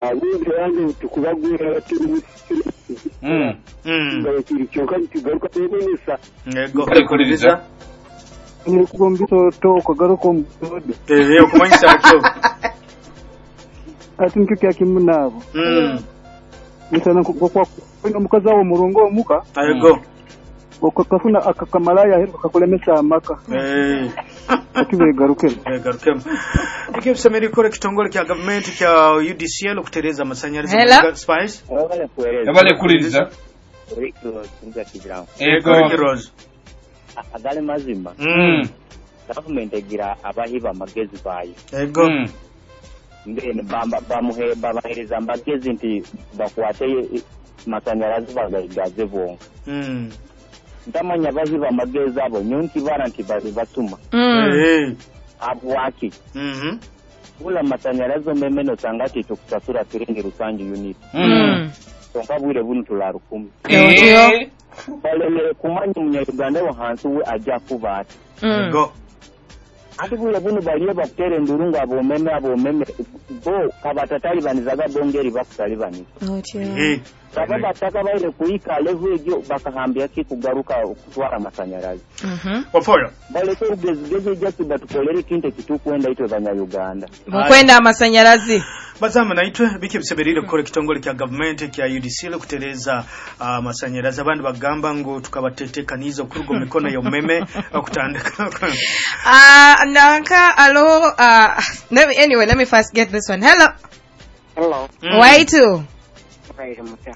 abindi yange tukubagwira turi kiri cyoka kigaruka n'inisa yego kuriza ni kugombito to kagaruka mutode okumanyisa kyo ati nkiki akimunabo nisana kwa omukazi wawe murongo omuka yego okakafuna akakamalaya hero kakulemesa amaka atibegaruke ikibsemeri kore kitongole kya government kya UDCL kutereza amasanyarazi spice yabale kuliriza Rose agale mazima government egira abahiba magezi bayo yego ndene bamuhereza amagezi nti bakwate masanyarazi bagaze bonka ndamanya bahiba amagezi abo nyonki baranti bari batuma abwaki ula masanyarazi memeno sangati tukusasura turingi rusangi unit sonka bwire bunu tularu 10 balele kumanya munyarwanda wo hansi we ajja kubata go ati bwire bunu baliye bakutere ndurunga abo meme bo kabatatali banizaga bongeri bakusali bani baba bataka baile kuika level ejo bakahambia kugaruka kutwara amasanyarazi ofoyo bale ko ugeze just batukolere kinte kitukwenda ito banya Uganda kwenda amasanyarazi bazama naitwe bikibseberire kore kitongole kya government kya UDCL kutereza amasanyarazi abandi bagamba ngo tukabateteka nizo kurugo mikono ya umeme akutandika nanka allo anyway let me first get this one. Hello Hello. Why too? Right, Muta.